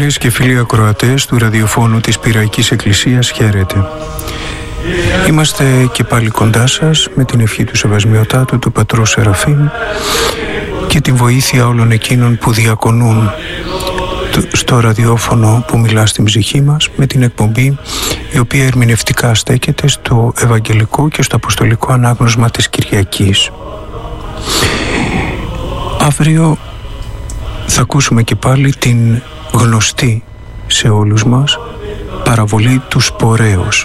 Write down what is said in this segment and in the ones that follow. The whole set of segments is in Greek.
Φίλες και φίλοι ακροατές του ραδιοφώνου της Πυραϊκής Εκκλησίας, χαίρετε. Είμαστε και πάλι κοντά σας με την ευχή του Σεβασμιωτάτου του Πατρός Σεραφείμ και την βοήθεια όλων εκείνων που διακονούν στο ραδιόφωνο που μιλά στην ψυχή μας, με την εκπομπή η οποία ερμηνευτικά στέκεται στο Ευαγγελικό και στο Αποστολικό Ανάγνωσμα της Κυριακής. Αύριο θα ακούσουμε και πάλι την γνωστή σε όλους μας παραβολή του Σπορέως.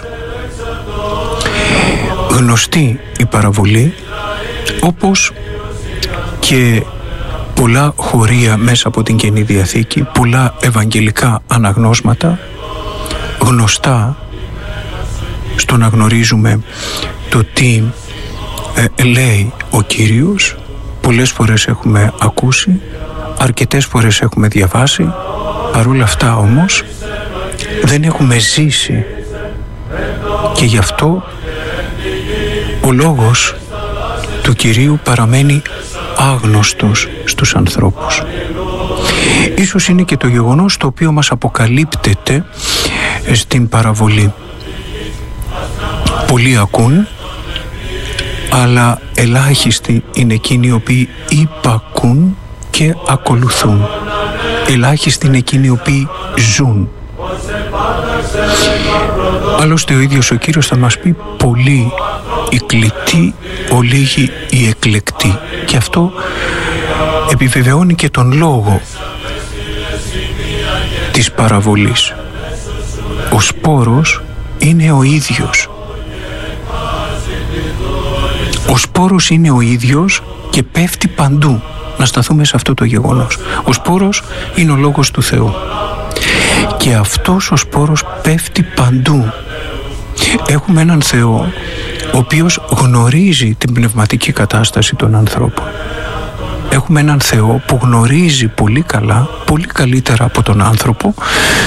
Γνωστή η παραβολή, όπως και πολλά χωρία μέσα από την Καινή Διαθήκη, πολλά ευαγγελικά αναγνώσματα, γνωστά στο να γνωρίζουμε το τι λέει ο Κύριος. Πολλές φορές έχουμε ακούσει, αρκετές φορές έχουμε διαβάσει, παρόλα αυτά όμως δεν έχουμε ζήσει, και γι' αυτό ο λόγος του Κυρίου παραμένει άγνωστος στους ανθρώπους. Ίσως είναι και το γεγονός το οποίο μας αποκαλύπτεται στην παραβολή. Πολλοί ακούν, αλλά ελάχιστοι είναι εκείνοι οι οποίοι υπακούν και ακολουθούν. Ελάχιστοι είναι εκείνοι οι οποίοι ζουν. Άλλωστε ο ίδιος ο Κύριος θα μας πει πολλοί οι κλητοί, ολίγοι οι εκλεκτοί, και αυτό επιβεβαιώνει και τον λόγο της παραβολής. Ο σπόρος είναι ο ίδιος. Ο σπόρος είναι ο ίδιος και πέφτει παντού. Να σταθούμε σε αυτό το γεγονός. Ο σπόρος είναι ο Λόγος του Θεού και αυτός ο σπόρος πέφτει παντού. Έχουμε έναν Θεό ο οποίος γνωρίζει την πνευματική κατάσταση των ανθρώπων. Έχουμε έναν Θεό που γνωρίζει πολύ καλά, πολύ καλύτερα από τον άνθρωπο,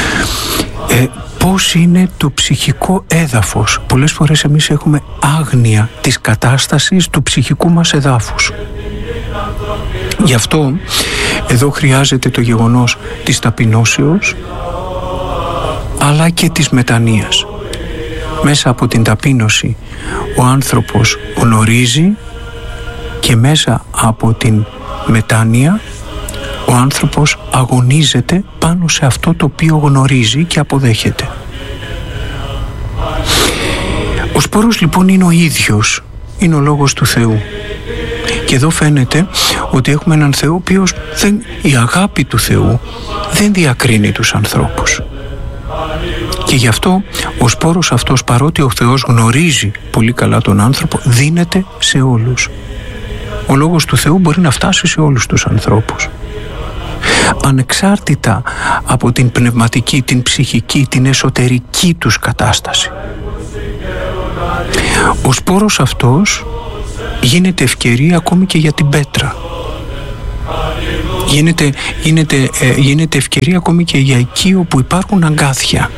πώς είναι το ψυχικό έδαφος. Πολλές φορές εμείς έχουμε άγνοια της κατάστασης του ψυχικού μας εδάφους. Γι' αυτό εδώ χρειάζεται το γεγονός της ταπεινώσεως, αλλά και της μετανοίας. Μέσα από την ταπείνωση ο άνθρωπος γνωρίζει, και μέσα από την μετάνοια ο άνθρωπος αγωνίζεται πάνω σε αυτό το οποίο γνωρίζει και αποδέχεται. Ο σπόρος λοιπόν είναι ο ίδιος, είναι ο Λόγος του Θεού. Και εδώ φαίνεται ότι έχουμε έναν Θεό ο οποίος η αγάπη του Θεού δεν διακρίνει τους ανθρώπους. Και γι' αυτό ο σπόρος αυτός, παρότι ο Θεός γνωρίζει πολύ καλά τον άνθρωπο, δίνεται σε όλους. Ο Λόγος του Θεού μπορεί να φτάσει σε όλους τους ανθρώπους, ανεξάρτητα από την πνευματική, την ψυχική, την εσωτερική τους κατάσταση. Ο σπόρος αυτός γίνεται ευκαιρία ακόμη και για την πέτρα. Γίνεται ευκαιρία ακόμη και για εκεί όπου υπάρχουν αγκάθια.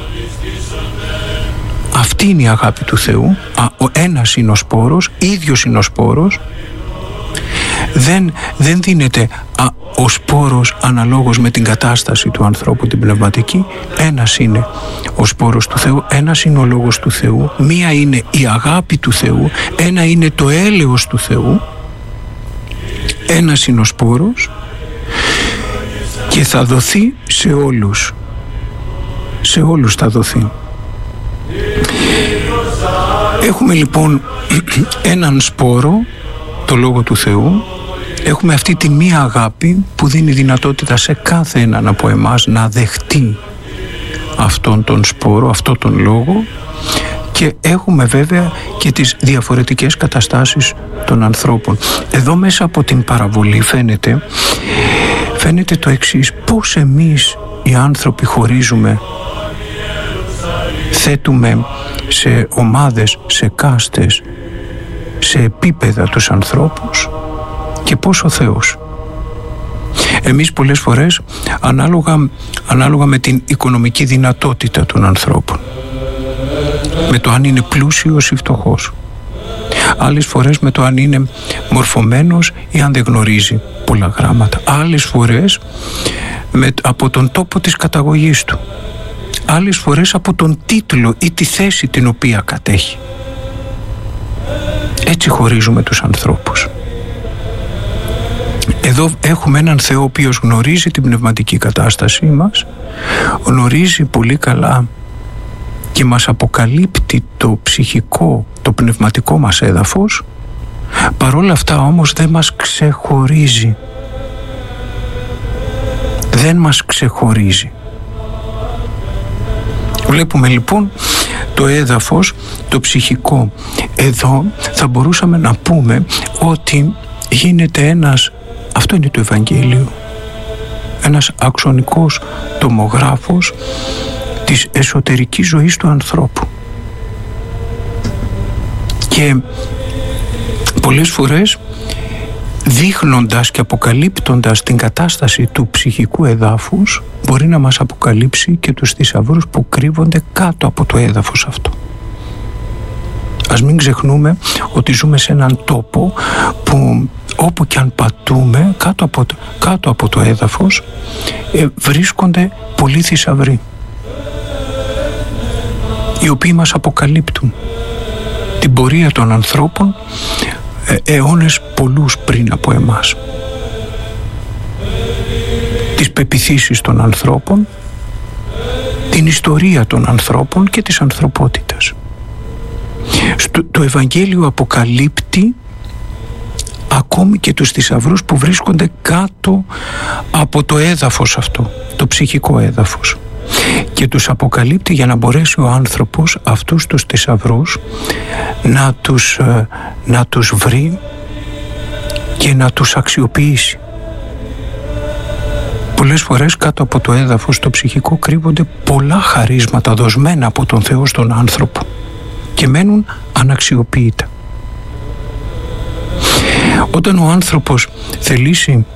Αυτή είναι η αγάπη του Θεού. Ένας είναι ο σπόρος, ίδιος είναι ο σπόρος. Δεν δίνεται ο σπόρος αναλόγως με την κατάσταση του ανθρώπου την πνευματική. Ένας είναι ο σπόρος του Θεού, ένας είναι ο Λόγος του Θεού, μία είναι η αγάπη του Θεού, ένα είναι το έλεος του Θεού, ένας είναι ο σπόρος και θα δοθεί σε όλους. Σε όλους θα δοθεί. Έχουμε λοιπόν έναν σπόρο, το Λόγο του Θεού. Έχουμε αυτή τη μία αγάπη που δίνει δυνατότητα σε κάθε έναν από εμάς να δεχτεί αυτόν τον σπόρο, αυτόν τον Λόγο, και έχουμε βέβαια και τις διαφορετικές καταστάσεις των ανθρώπων. Εδώ μέσα από την παραβολή φαίνεται το εξής: πώς εμείς οι άνθρωποι χωρίζουμε, θέτουμε σε ομάδες, σε κάστες, σε επίπεδα τους ανθρώπους, και πώς ο Θεός. Εμείς πολλές φορές ανάλογα με την οικονομική δυνατότητα των ανθρώπων, με το αν είναι πλούσιος ή φτωχός, άλλες φορές με το αν είναι μορφωμένος ή αν δεν γνωρίζει πολλά γράμματα, άλλες φορές από τον τόπο της καταγωγής του, άλλες φορές από τον τίτλο ή τη θέση την οποία κατέχει. Έτσι χωρίζουμε τους ανθρώπους. Εδώ έχουμε έναν Θεό ο οποίος γνωρίζει την πνευματική κατάστασή μας, γνωρίζει πολύ καλά και μας αποκαλύπτει το ψυχικό, το πνευματικό μας έδαφος. Παρόλα αυτά όμως δεν μας ξεχωρίζει. Δεν μας ξεχωρίζει. Βλέπουμε λοιπόν το έδαφος, το ψυχικό. Εδώ θα μπορούσαμε να πούμε ότι γίνεται ένας, αυτό είναι το Ευαγγέλιο, ένας αξονικός τομογράφος της εσωτερικής ζωής του ανθρώπου. Και πολλές φορές, δείχνοντας και αποκαλύπτοντας την κατάσταση του ψυχικού εδάφους, μπορεί να μας αποκαλύψει και τους θησαυρούς που κρύβονται κάτω από το έδαφος αυτό. Ας μην ξεχνούμε ότι ζούμε σε έναν τόπο που όπου και αν πατούμε κάτω από το έδαφος βρίσκονται πολλοί θησαυροί, οι οποίοι μας αποκαλύπτουν την πορεία των ανθρώπων αιώνες πολλούς πριν από εμάς, τις πεποιθήσεις των ανθρώπων, την ιστορία των ανθρώπων και της ανθρωπότητας. Το Ευαγγέλιο αποκαλύπτει ακόμη και τους θησαυρούς που βρίσκονται κάτω από το έδαφος αυτό, το ψυχικό έδαφος, και τους αποκαλύπτει για να μπορέσει ο άνθρωπος αυτούς τους θησαυρούς να τους βρει και να τους αξιοποιήσει. Πολλές φορές κάτω από το έδαφος το ψυχικό κρύβονται πολλά χαρίσματα δοσμένα από τον Θεό στον άνθρωπο και μένουν αναξιοποίητα. Όταν ο άνθρωπος θελήσει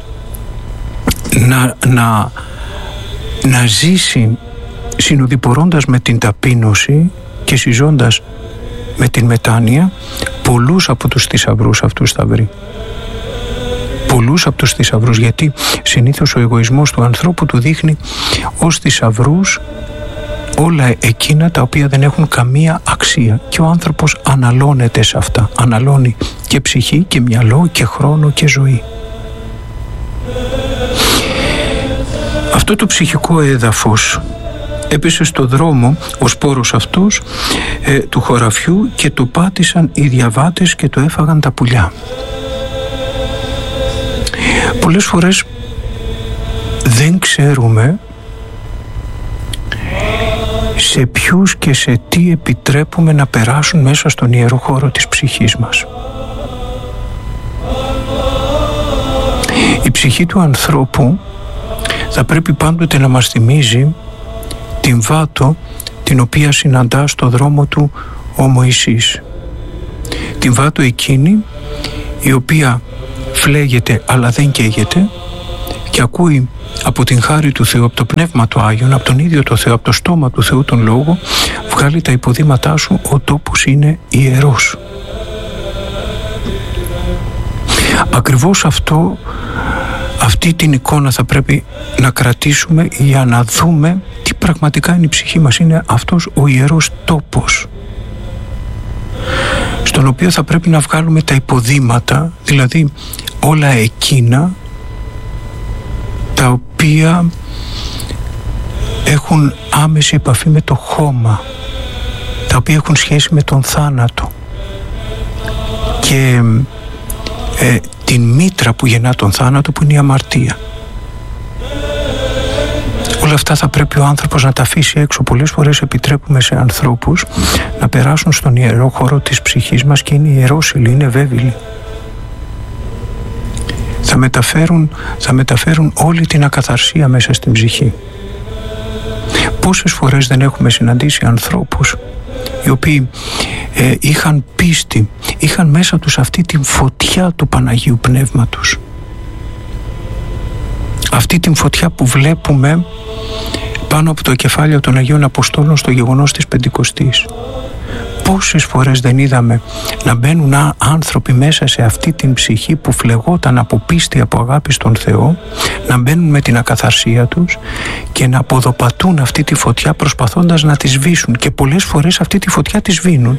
να ζήσει συνοδοιπορώντας με την ταπείνωση και συζώντας με την μετάνοια, πολλούς από τους θησαυρούς αυτούς θα βρει. Πολλούς από τους θησαυρούς, γιατί συνήθως ο εγωισμός του ανθρώπου του δείχνει ως θησαυρούς όλα εκείνα τα οποία δεν έχουν καμία αξία, και ο άνθρωπος αναλώνεται σε αυτά. Αναλώνει και ψυχή και μυαλό και χρόνο και ζωή. Αυτό το ψυχικό έδαφος έπεσε στο δρόμο ο σπόρος αυτός του χωραφιού και το πάτησαν οι διαβάτες και το έφαγαν τα πουλιά. Πολλές φορές δεν ξέρουμε σε ποιους και σε τι επιτρέπουμε να περάσουν μέσα στον ιερό χώρο της ψυχής μας. Η ψυχή του ανθρώπου θα πρέπει πάντοτε να μας θυμίζει την βάτο την οποία συναντά στο δρόμο του ο Μωυσής. Την βάτο εκείνη η οποία φλέγεται αλλά δεν καίγεται και ακούει από την χάρη του Θεού, από το Πνεύμα του Άγιον, από τον ίδιο το Θεό, από το στόμα του Θεού τον Λόγο, βγάλει τα υποδήματά σου, ο τόπος είναι ιερός. Ακριβώς αυτή την εικόνα θα πρέπει να κρατήσουμε για να δούμε τι πραγματικά είναι η ψυχή μας. Είναι αυτός ο ιερός τόπος στον οποίο θα πρέπει να βγάλουμε τα υποδήματα, δηλαδή όλα εκείνα τα οποία έχουν άμεση επαφή με το χώμα, τα οποία έχουν σχέση με τον θάνατο και την μήτρα που γεννά τον θάνατο, που είναι η αμαρτία. Όλα αυτά θα πρέπει ο άνθρωπος να τα αφήσει έξω. Πολλές φορές επιτρέπουμε σε ανθρώπους να περάσουν στον ιερό χώρο της ψυχής μας και είναι ιερόσιλοι, είναι βέβηλοι. Θα μεταφέρουν όλη την ακαθαρσία μέσα στην ψυχή. Πόσες φορές δεν έχουμε συναντήσει ανθρώπους οι οποίοι είχαν πίστη, είχαν μέσα τους αυτή την φωτιά του Παναγίου Πνεύματος, αυτή την φωτιά που βλέπουμε πάνω από το κεφάλαιο των Αγίων Αποστόλων στο γεγονός της Πεντηκοστής. Πόσες φορές δεν είδαμε να μπαίνουν άνθρωποι μέσα σε αυτή την ψυχή που φλεγόταν από πίστη, από αγάπη στον Θεό, να μπαίνουν με την ακαθαρσία τους και να αποδοπατούν αυτή τη φωτιά προσπαθώντας να τη σβήσουν, και πολλές φορές αυτή τη φωτιά τη σβήνουν.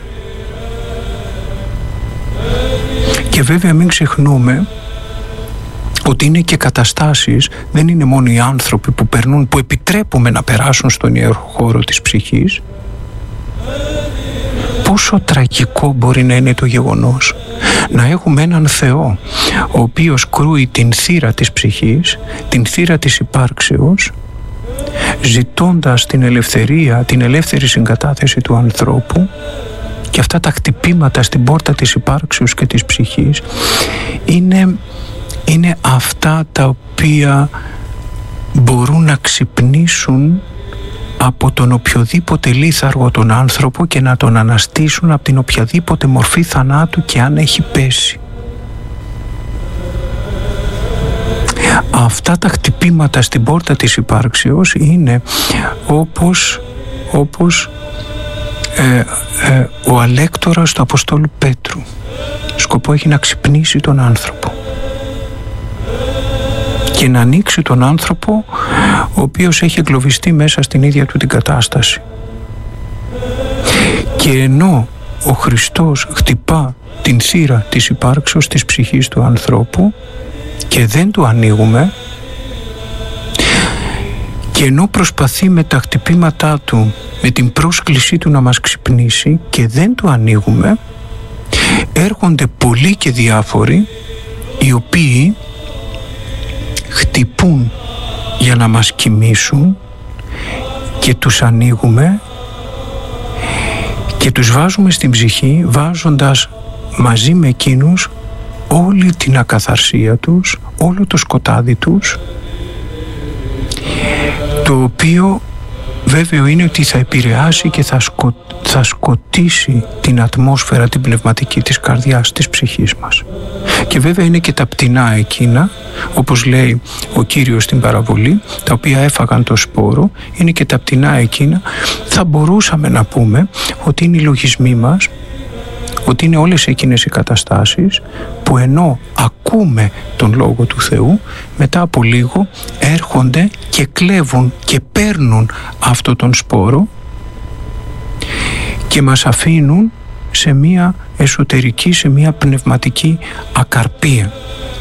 Και βέβαια μην ξεχνούμε ότι είναι και καταστάσεις, δεν είναι μόνο οι άνθρωποι που περνούν, που επιτρέπουμε να περάσουν στον ιερό χώρο της ψυχής. Πόσο τραγικό μπορεί να είναι το γεγονός να έχουμε έναν Θεό ο οποίος κρούει την θύρα της ψυχής, την θύρα της υπάρξεως, ζητώντας την ελευθερία, την ελεύθερη συγκατάθεση του ανθρώπου, και αυτά τα χτυπήματα στην πόρτα της υπάρξεως και της ψυχής είναι αυτά τα οποία μπορούν να ξυπνήσουν από τον οποιοδήποτε λίθαργο τον άνθρωπο και να τον αναστήσουν από την οποιαδήποτε μορφή θανάτου και αν έχει πέσει. Αυτά τα χτυπήματα στην πόρτα της υπάρξεως είναι όπως ο αλέκτορας του Αποστόλου Πέτρου. Σκοπό έχει να ξυπνήσει τον άνθρωπο και να ανοίξει τον άνθρωπο ο οποίος έχει εγκλωβιστεί μέσα στην ίδια του την κατάσταση. Και ενώ ο Χριστός χτυπά την θύρα της υπάρξεως της ψυχής του ανθρώπου και δεν του ανοίγουμε, και ενώ προσπαθεί με τα χτυπήματά του, με την πρόσκλησή του να μας ξυπνήσει και δεν του ανοίγουμε, έρχονται πολλοί και διάφοροι οι οποίοι χτυπούν για να μας κοιμήσουν και τους ανοίγουμε και τους βάζουμε στην ψυχή, βάζοντας μαζί με εκείνους όλη την ακαθαρσία τους, όλο το σκοτάδι τους, το οποίο βέβαιο είναι ότι θα επηρεάσει και θα σκοτήσει την ατμόσφαιρα, την πνευματική της καρδιάς, της ψυχής μας. Και βέβαια είναι και τα πτηνά εκείνα, όπως λέει ο Κύριος στην παραβολή, τα οποία έφαγαν το σπόρο. Είναι και τα πτηνά εκείνα, θα μπορούσαμε να πούμε ότι είναι οι λογισμοί μας, ότι είναι όλες εκείνες οι καταστάσεις που ενώ ακούμε τον Λόγο του Θεού, μετά από λίγο έρχονται και κλέβουν και παίρνουν αυτό τον σπόρο και μας αφήνουν σε μία εσωτερική, σε μία πνευματική ακαρπία.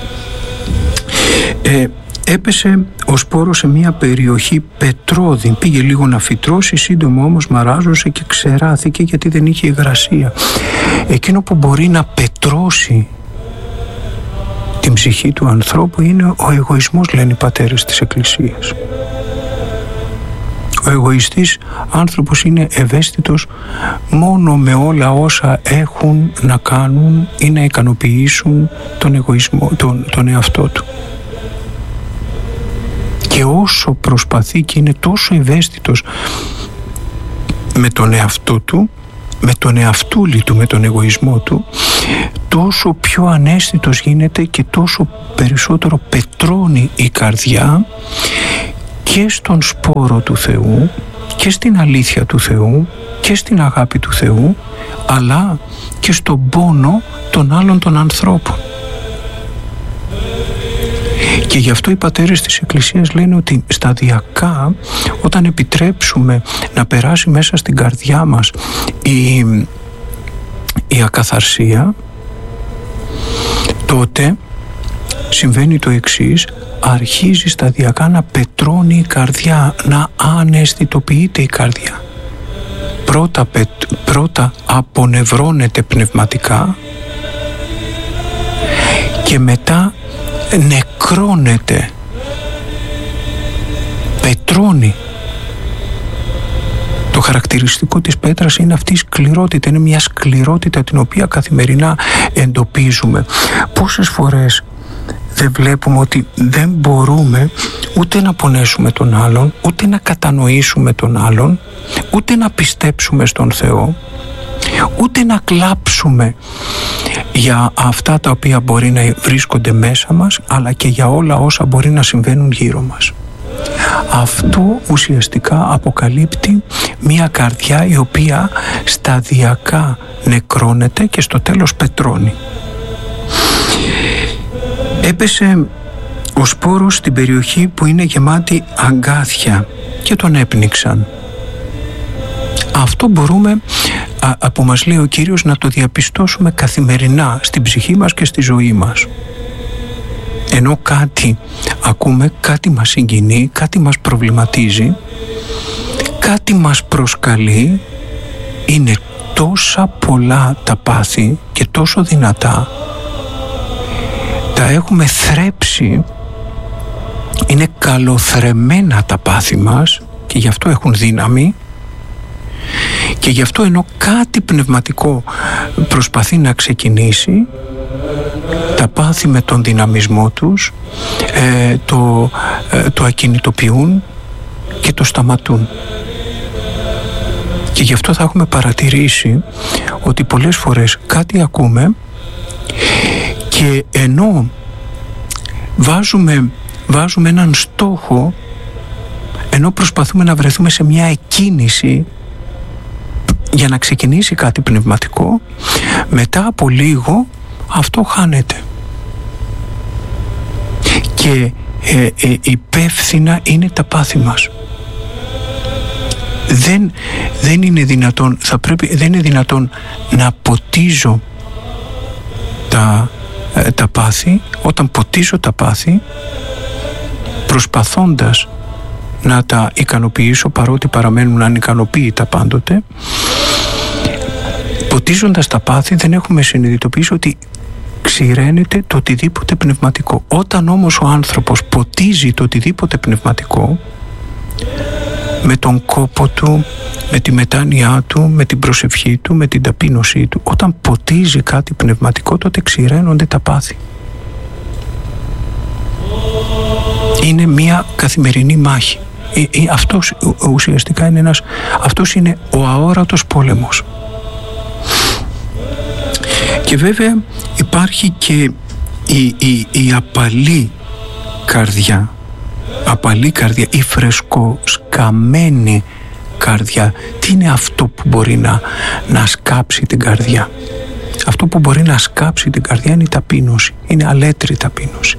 Έπεσε ο σπόρος σε μία περιοχή πετρώδη, πήγε λίγο να φυτρώσει, σύντομα όμως μαράζωσε και ξεράθηκε γιατί δεν είχε υγρασία. Εκείνο που μπορεί να πετρώσει την ψυχή του ανθρώπου είναι ο εγωισμός, λένε οι πατέρες της Εκκλησίας. Ο εγωιστής άνθρωπος είναι ευαίσθητος μόνο με όλα όσα έχουν να κάνουν ή να ικανοποιήσουν τον εγωισμό, τον εαυτό του. Και όσο προσπαθεί και είναι τόσο ευαίσθητος με τον εαυτό του, με τον εαυτούλη του, με τον εγωισμό του, τόσο πιο αναίσθητος γίνεται και τόσο περισσότερο πετρώνει η καρδιά και στον σπόρο του Θεού και στην αλήθεια του Θεού και στην αγάπη του Θεού, αλλά και στον πόνο των άλλων των ανθρώπων. Και γι' αυτό οι πατέρες της Εκκλησίας λένε ότι σταδιακά, όταν επιτρέψουμε να περάσει μέσα στην καρδιά μας η ακαθαρσία, τότε συμβαίνει το εξής: αρχίζει σταδιακά να πετρώνει η καρδιά, να αναισθητοποιείται η καρδιά. Πρώτα απονευρώνεται πνευματικά και μετά νεκρώνεται, πετρώνει. Το χαρακτηριστικό της πέτρας είναι αυτή η σκληρότητα, είναι μια σκληρότητα την οποία καθημερινά εντοπίζουμε. Πόσες φορές δεν βλέπουμε ότι δεν μπορούμε ούτε να πονέσουμε τον άλλον, ούτε να κατανοήσουμε τον άλλον, ούτε να πιστέψουμε στον Θεό, ούτε να κλάψουμε για αυτά τα οποία μπορεί να βρίσκονται μέσα μας, αλλά και για όλα όσα μπορεί να συμβαίνουν γύρω μας. αυτό ουσιαστικά αποκαλύπτει μια καρδιά η οποία σταδιακά νεκρώνεται και στο τέλος πετρώνει. Έπεσε ο σπόρος στην περιοχή που είναι γεμάτη αγκάθια και τον έπνιξαν. Αυτό μπορούμε, που μας λέει ο Κύριος, να το διαπιστώσουμε καθημερινά στην ψυχή μας και στη ζωή μας. Ενώ κάτι ακούμε, κάτι μας συγκινεί, κάτι μας προβληματίζει, κάτι μας προσκαλεί, είναι τόσα πολλά τα πάθη και τόσο δυνατά, τα έχουμε θρέψει, είναι καλοθρεμμένα τα πάθη μας και γι' αυτό έχουν δύναμη. Και γι' αυτό ενώ κάτι πνευματικό προσπαθεί να ξεκινήσει, τα πάθη με τον δυναμισμό τους το ακινητοποιούν και το σταματούν. Και γι' αυτό θα έχουμε παρατηρήσει ότι πολλές φορές κάτι ακούμε και ενώ βάζουμε έναν στόχο, ενώ προσπαθούμε να βρεθούμε σε μια εκκίνηση για να ξεκινήσει κάτι πνευματικό, μετά από λίγο αυτό χάνεται. Και υπεύθυνα είναι τα πάθη μας. Δεν είναι δυνατόν να ποτίζω τα πάθη. Όταν ποτίζω τα πάθη, προσπαθώντας να τα ικανοποιήσω, παρότι παραμένουν ανικανοποίητα πάντοτε, ποτίζοντας τα πάθη δεν έχουμε συνειδητοποιήσει ότι ξηραίνεται το οτιδήποτε πνευματικό. Όταν όμως ο άνθρωπος ποτίζει το οτιδήποτε πνευματικό, με τον κόπο του, με τη μετάνοιά του, με την προσευχή του, με την ταπείνωσή του, όταν ποτίζει κάτι πνευματικό, τότε ξηραίνονται τα πάθη. Είναι μια καθημερινή μάχη. Αυτός ουσιαστικά αυτός είναι ο αόρατος πόλεμος. Και βέβαια υπάρχει και η απαλή καρδιά, η φρεσκοσκαμμένη καρδιά. Τι είναι αυτό που μπορεί να σκάψει την καρδιά? Αυτό που μπορεί να σκάψει την καρδιά είναι η ταπείνωση, είναι αλέτρη ταπείνωση.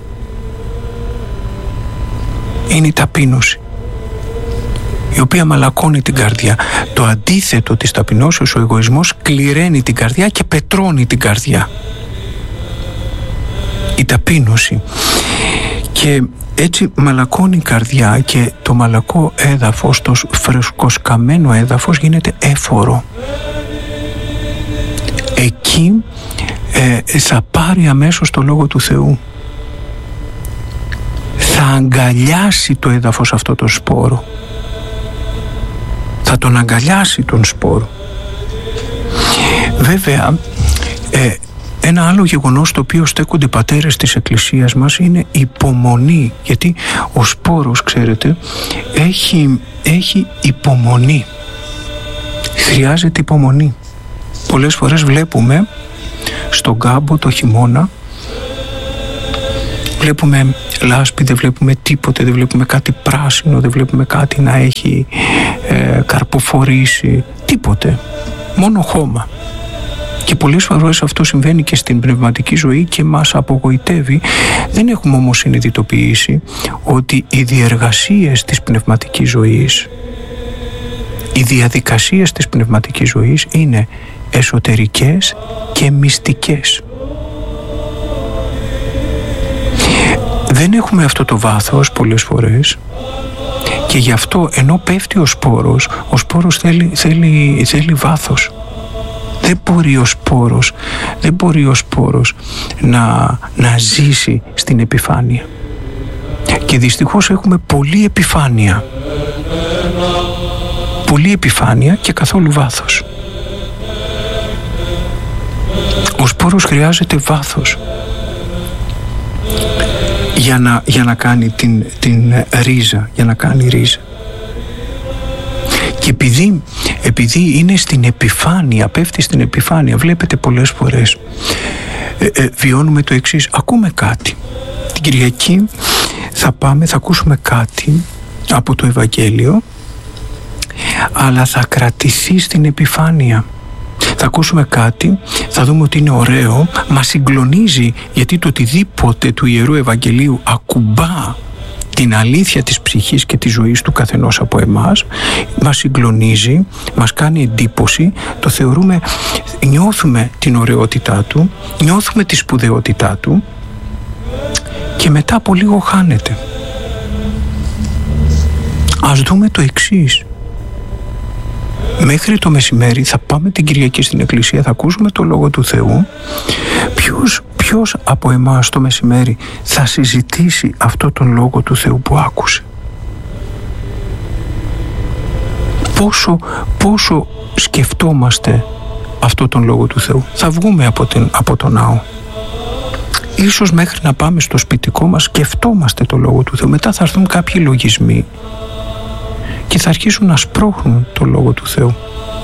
Είναι η ταπείνωση, η οποία μαλακώνει την καρδιά. Το αντίθετο της ταπεινώσεως, ο εγωισμός, κληραίνει την καρδιά και πετρώνει την καρδιά. Η ταπείνωση. Και έτσι μαλακώνει η καρδιά και το μαλακό έδαφος, το φρεσκοσκαμμένο έδαφος γίνεται έφορο. Εκεί θα πάρει αμέσως το Λόγο του Θεού. Θα αγκαλιάσει το έδαφος αυτό το σπόρο. Θα τον αγκαλιάσει τον σπόρο. Βέβαια, ένα άλλο γεγονός το οποίο στέκονται οι πατέρες της Εκκλησίας μας είναι η υπομονή. Γιατί ο σπόρος, ξέρετε, έχει υπομονή. Χρειάζεται υπομονή. Πολλές φορές βλέπουμε στον κάμπο το χειμώνα, βλέπουμε λάσπη, δεν βλέπουμε τίποτε, δεν βλέπουμε κάτι πράσινο, δεν βλέπουμε κάτι να έχει καρποφορήσει, τίποτε, μόνο χώμα. Και πολλές φορές αυτό συμβαίνει και στην πνευματική ζωή και μας απογοητεύει. Δεν έχουμε όμως συνειδητοποιήσει ότι οι διεργασίες της πνευματικής ζωής, οι διαδικασίες της πνευματικής ζωής είναι εσωτερικές και μυστικές. Δεν έχουμε αυτό το βάθος πολλές φορές και γι' αυτό ενώ πέφτει ο σπόρος θέλει βάθος. Δεν μπορεί ο σπόρος να ζήσει στην επιφάνεια. Και δυστυχώς έχουμε πολλή επιφάνεια και καθόλου βάθος. Ο σπόρος χρειάζεται βάθος για να κάνει την ρίζα, για να κάνει ρίζα. Και επειδή είναι στην επιφάνεια, πέφτει στην επιφάνεια, βλέπετε πολλές φορές βιώνουμε το εξής: ακούμε κάτι την Κυριακή, θα ακούσουμε κάτι από το Ευαγγέλιο, αλλά θα κρατηθεί στην επιφάνεια. Θα ακούσουμε κάτι, θα δούμε ότι είναι ωραίο, μας συγκλονίζει, γιατί το οτιδήποτε του Ιερού Ευαγγελίου ακουμπά την αλήθεια της ψυχής και της ζωής του καθενός από εμάς, μας συγκλονίζει, μας κάνει εντύπωση, το θεωρούμε, νιώθουμε την ωραιότητά του, νιώθουμε τη σπουδαιότητά του και μετά από λίγο χάνεται. Ας δούμε το εξής. Μέχρι το μεσημέρι θα πάμε την Κυριακή στην Εκκλησία, θα ακούσουμε το Λόγο του Θεού. Ποιος από εμάς το μεσημέρι θα συζητήσει αυτό τον Λόγο του Θεού που άκουσε? Πόσο σκεφτόμαστε αυτό τον Λόγο του Θεού? Θα βγούμε από τον ναό. Ίσως μέχρι να πάμε στο σπιτικό μας σκεφτόμαστε το Λόγο του Θεού. Μετά θα έρθουν κάποιοι λογισμοί και θα αρχίσουν να σπρώχνουν το Λόγο του Θεού.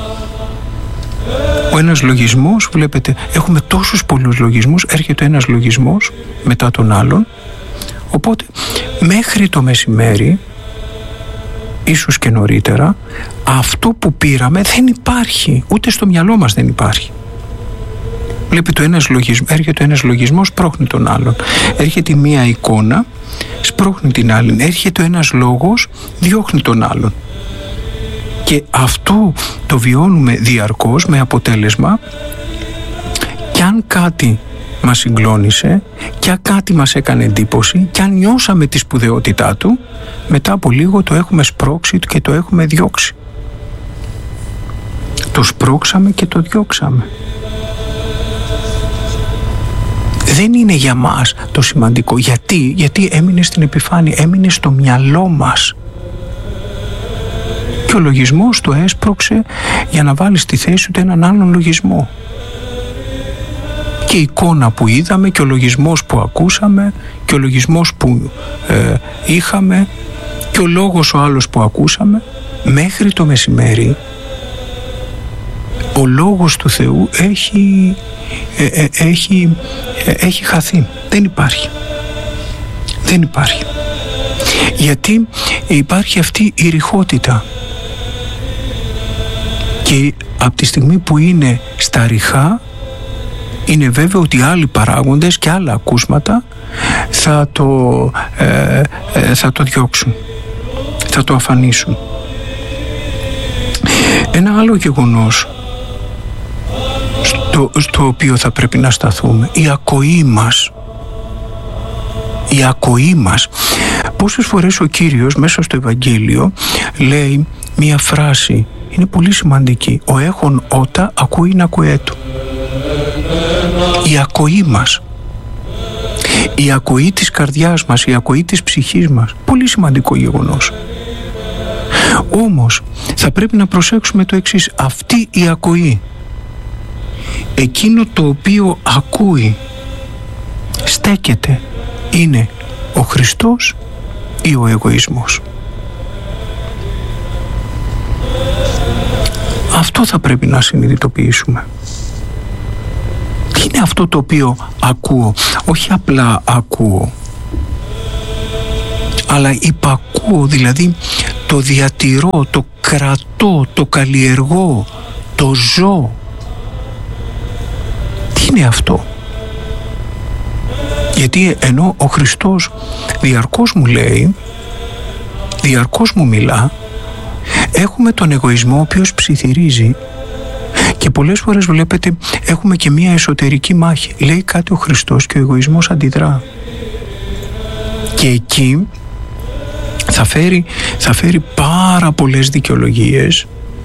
Ο ένας λογισμός, βλέπετε, έχουμε τόσους πολλούς λογισμούς, έρχεται ένας λογισμός μετά τον άλλον, οπότε μέχρι το μεσημέρι, ίσως και νωρίτερα, αυτό που πήραμε δεν υπάρχει, ούτε στο μυαλό μας δεν υπάρχει. Βλέπετε, έρχεται ένας λογισμός, σπρώχνει τον άλλον. Έρχεται μία εικόνα, σπρώχνει την άλλη. Έρχεται ένας λόγος, διώχνει τον άλλον. Και αυτό το βιώνουμε διαρκώς, με αποτέλεσμα, κι αν κάτι μας συγκλώνησε, κι αν κάτι μας έκανε εντύπωση, κι αν νιώσαμε τη σπουδαιότητά του, μετά από λίγο το έχουμε σπρώξει και το έχουμε διώξει. Το σπρώξαμε και το διώξαμε. Δεν είναι για μας το σημαντικό. Γιατί έμεινε στην επιφάνεια, έμεινε στο μυαλό μας. Και ο λογισμός το έσπρωξε για να βάλει στη θέση του έναν άλλον λογισμό. Και η εικόνα που είδαμε και ο λογισμός που ακούσαμε και ο λογισμός που είχαμε και ο λόγος ο άλλος που ακούσαμε, μέχρι το μεσημέρι ο λόγος του Θεού έχει χαθεί. Δεν υπάρχει. Γιατί υπάρχει αυτή η ρηχότητα. Και από τη στιγμή που είναι στα ρηχά, είναι βέβαιο ότι άλλοι παράγοντες και άλλα ακούσματα θα το διώξουν, θα το αφανίσουν. Ένα άλλο γεγονός στο οποίο θα πρέπει να σταθούμε, η ακοή μας. Πόσες φορές ο Κύριος μέσα στο Ευαγγέλιο λέει μία φράση, είναι πολύ σημαντική: ο έχων ότα ακούει να ακουέτου. Η ακοή μας, η ακοή της καρδιάς μας, η ακοή της ψυχής μας, πολύ σημαντικό γεγονός. Όμως θα πρέπει να προσέξουμε το εξής: αυτή η ακοή, εκείνο το οποίο ακούει, στέκεται, είναι ο Χριστός ή ο εγωισμός? Αυτό θα πρέπει να συνειδητοποιήσουμε. Τι είναι αυτό το οποίο ακούω? Όχι απλά ακούω, αλλά υπακούω, δηλαδή το διατηρώ, το κρατώ, το καλλιεργώ, το ζω. Τι είναι αυτό? Γιατί ενώ ο Χριστός διαρκώς μου λέει, διαρκώς μου μιλά, έχουμε τον εγωισμό ο οποίος ψιθυρίζει και πολλές φορές βλέπετε έχουμε και μία εσωτερική μάχη. Λέει κάτι ο Χριστός και ο εγωισμός αντιδρά. Και εκεί θα φέρει πάρα πολλές δικαιολογίες,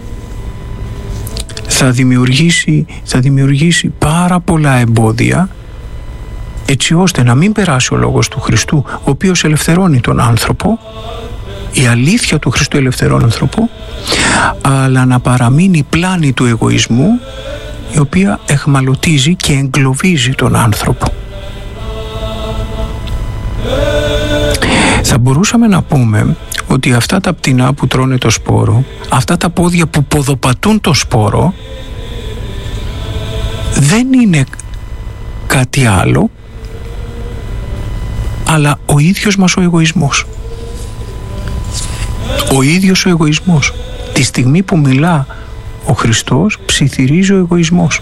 θα δημιουργήσει πάρα πολλά εμπόδια, έτσι ώστε να μην περάσει ο λόγος του Χριστού, ο οποίος ελευθερώνει τον άνθρωπο, η αλήθεια του Χριστού ελευθερώνει τον άνθρωπο, αλλά να παραμείνει η πλάνη του εγωισμού, η οποία εχμαλωτίζει και εγκλωβίζει τον άνθρωπο. Θα μπορούσαμε να πούμε ότι αυτά τα πτηνά που τρώνε το σπόρο, αυτά τα πόδια που ποδοπατούν το σπόρο, δεν είναι κάτι άλλο, αλλά ο ίδιος μας ο εγωισμός. Ο ίδιος ο εγωισμός. Τη στιγμή που μιλά ο Χριστός, ψιθυρίζει ο εγωισμός.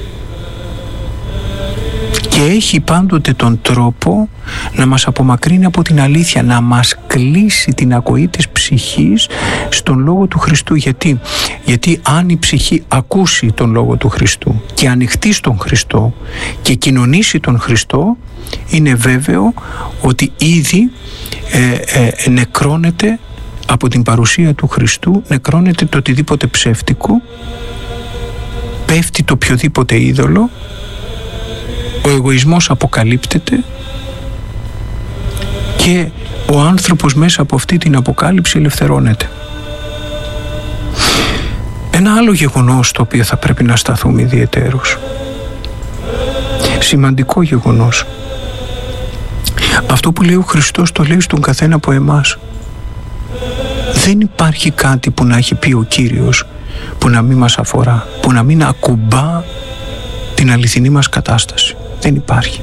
Και έχει πάντοτε τον τρόπο να μας απομακρύνει από την αλήθεια, να μας κλείσει την ακοή της ψυχής στον Λόγο του Χριστού. Γιατί αν η ψυχή ακούσει τον Λόγο του Χριστού και ανοιχτεί στον Χριστό και κοινωνήσει τον Χριστό, είναι βέβαιο ότι ήδη νεκρώνεται από την παρουσία του Χριστού, νεκρώνεται το οτιδήποτε ψεύτικο, πέφτει το οποιοδήποτε είδωλο, ο εγωισμός αποκαλύπτεται και ο άνθρωπος μέσα από αυτή την αποκάλυψη ελευθερώνεται. Ένα άλλο γεγονός το οποίο θα πρέπει να σταθούμε ιδιαιτέρως, σημαντικό γεγονός, αυτό που λέει ο Χριστός το λέει στον καθένα από εμάς. Δεν υπάρχει κάτι που να έχει πει ο Κύριος που να μην μας αφορά, που να μην ακουμπά την αληθινή μας κατάσταση. Δεν υπάρχει.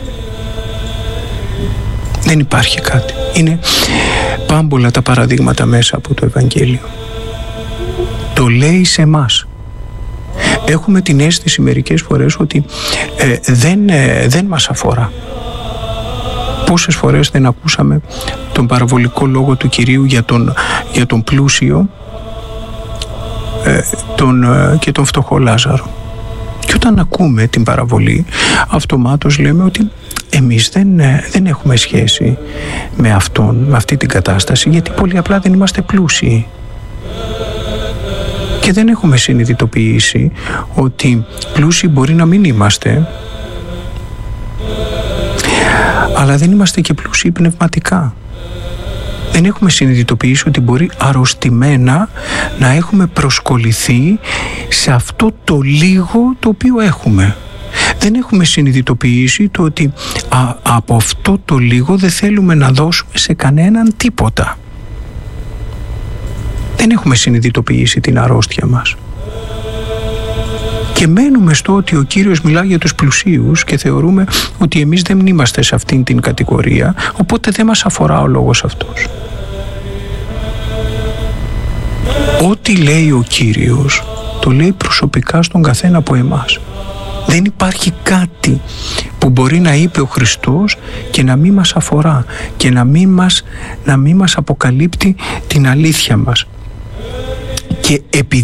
Δεν υπάρχει κάτι. Είναι πάμπολα τα παραδείγματα μέσα από το Ευαγγέλιο. Το λέει σε εμάς. Έχουμε την αίσθηση μερικές φορές ότι δεν μας αφορά. Πόσες φορές δεν ακούσαμε τον παραβολικό λόγο του Κυρίου για τον πλούσιο και τον φτωχό Λάζαρο. Και όταν ακούμε την παραβολή, αυτομάτως λέμε ότι εμείς δεν έχουμε σχέση με αυτόν, με αυτή την κατάσταση, γιατί πολύ απλά δεν είμαστε πλούσιοι. Και δεν έχουμε συνειδητοποιήσει ότι πλούσιοι μπορεί να μην είμαστε, αλλά δεν είμαστε και πλούσιοι πνευματικά. Δεν έχουμε συνειδητοποιήσει ότι μπορεί αρρωστημένα να έχουμε προσκολληθεί σε αυτό το λίγο το οποίο έχουμε. Δεν έχουμε συνειδητοποιήσει το ότι από αυτό το λίγο δεν θέλουμε να δώσουμε σε κανέναν τίποτα. Δεν έχουμε συνειδητοποιήσει την αρρώστια μας. Και μένουμε στο ότι ο Κύριος μιλά για τους πλουσίους και θεωρούμε ότι εμείς δεν είμαστε σε αυτήν την κατηγορία, οπότε δεν μας αφορά ο λόγος αυτός. Ό,τι λέει ο Κύριος το λέει προσωπικά στον καθένα από εμάς. Δεν υπάρχει κάτι που μπορεί να είπε ο Χριστός και να μην μας αφορά και να μην μας αποκαλύπτει την αλήθεια μας. Και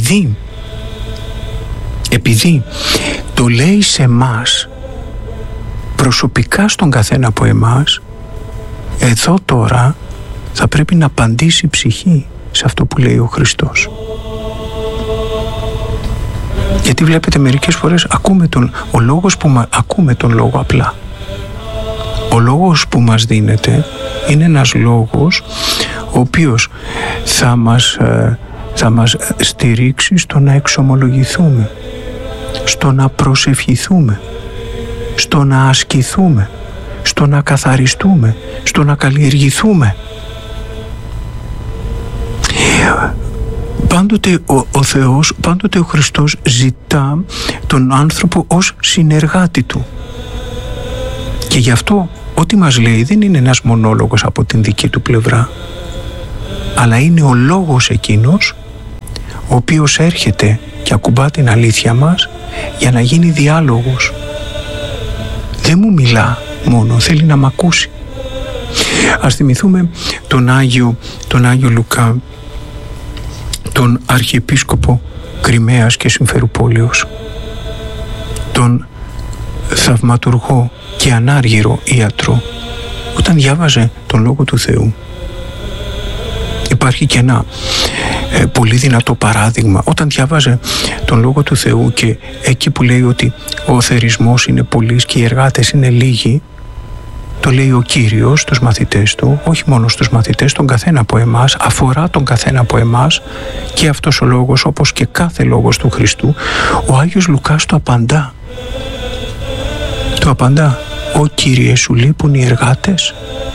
επειδή το λέει σε εμάς, προσωπικά στον καθένα από εμάς, εδώ τώρα θα πρέπει να απαντήσει η ψυχή σε αυτό που λέει ο Χριστός. Γιατί βλέπετε μερικές φορές ακούμε τον λόγο απλά. Ο λόγος που μας δίνεται είναι ένας λόγος ο οποίος θα μας στηρίξει στο να εξομολογηθούμε, στο να προσευχηθούμε, στο να ασκηθούμε, στο να καθαριστούμε, στο να καλλιεργηθούμε. Πάντοτε ο Θεός, πάντοτε ο Χριστός ζητά τον άνθρωπο ως συνεργάτη του. Και γι' αυτό ό,τι μας λέει δεν είναι ένας μονόλογος από την δική του πλευρά, αλλά είναι ο λόγος εκείνος ο οποίος έρχεται και ακουμπά την αλήθεια μας για να γίνει διάλογος. Δεν μου μιλά μόνο, θέλει να μ' ακούσει. Ας θυμηθούμε τον Άγιο Λουκά, τον Αρχιεπίσκοπο Κριμαίας και Συμφερουπόλεως, τον θαυματουργό και ανάργυρο ιατρό. Όταν διάβαζε τον Λόγο του Θεού, υπάρχει και ένα πολύ δυνατό παράδειγμα. Όταν διάβαζε τον Λόγο του Θεού και εκεί που λέει ότι ο θερισμός είναι πολύς και οι εργάτες είναι λίγοι, το λέει ο Κύριος στους μαθητές του, όχι μόνο στους μαθητές, τον καθένα από εμάς, αφορά τον καθένα από εμάς, και αυτός ο λόγος, όπως και κάθε λόγος του Χριστού, ο Άγιος Λουκάς το απαντά. Το απαντά: «Ω Κύριε, σου λείπουν οι εργάτες?»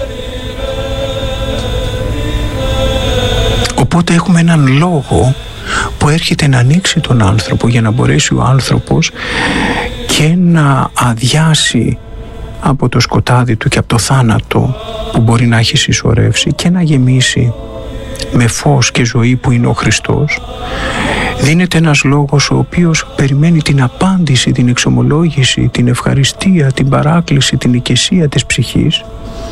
Οπότε έχουμε έναν λόγο που έρχεται να ανοίξει τον άνθρωπο για να μπορέσει ο άνθρωπος και να αδειάσει από το σκοτάδι του και από το θάνατο που μπορεί να έχει συσσωρεύσει και να γεμίσει με φως και ζωή που είναι ο Χριστός, δίνεται ένας λόγος ο οποίος περιμένει την απάντηση, την εξομολόγηση, την ευχαριστία, την παράκληση, την οικεσία της ψυχής.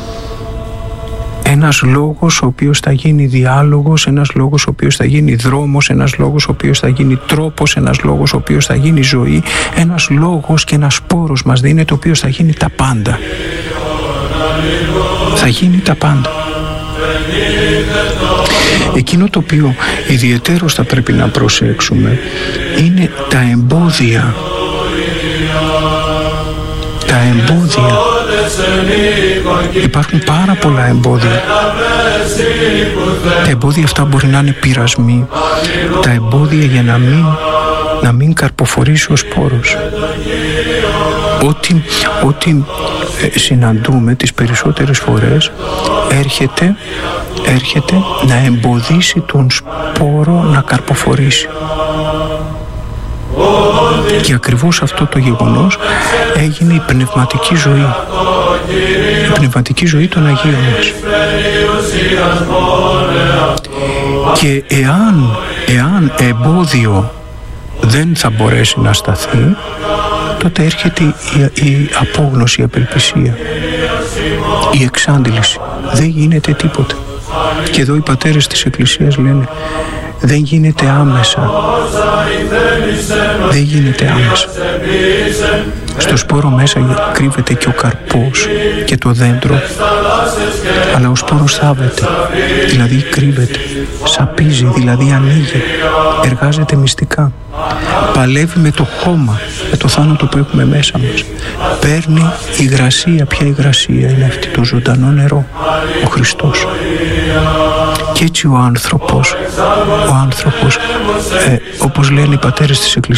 Ένας λόγος ο οποίος θα γίνει διάλογος, ένας λόγος ο οποίος θα γίνει δρόμος, ένας λόγος ο οποίος θα γίνει τρόπος, ένας λόγος ο οποίος θα γίνει ζωή, ένας λόγος και ένας πόρος μας δίνεται ο οποίος θα γίνει τα πάντα. Θα γίνει τα πάντα. Εκείνο το οποίο ιδιαιτέρως θα πρέπει να προσέξουμε είναι τα εμπόδια. Τα εμπόδια. Υπάρχουν πάρα πολλά εμπόδια. Τα εμπόδια αυτά μπορεί να είναι πειρασμοί. Τα εμπόδια για να μην καρποφορήσει ο σπόρος. Ό,τι συναντούμε τις περισσότερες φορές έρχεται να εμποδίσει τον σπόρο να καρποφορήσει. Και ακριβώς αυτό το γεγονός έγινε η πνευματική ζωή. Η πνευματική ζωή των Αγίων μας. Και εάν εμπόδιο δεν θα μπορέσει να σταθεί, τότε έρχεται η απόγνωση, η απελπισία, η εξάντληση. Δεν γίνεται τίποτα. Και εδώ οι πατέρες της Εκκλησίας λένε, δεν γίνεται άμεσα. Δεν γίνεται άμεσα. Στο σπόρο μέσα κρύβεται και ο καρπός και το δέντρο, αλλά ο σπόρος θάβεται, δηλαδή κρύβεται, σαπίζει, δηλαδή ανοίγει, εργάζεται μυστικά, παλεύει με το χώμα, με το θάνατο που έχουμε μέσα μας. Παίρνει υγρασία. Ποια υγρασία είναι αυτή? Το ζωντανό νερό, ο Χριστός. Και έτσι ο άνθρωπος, όπως λένε οι πατέρες της Εκκλησίας,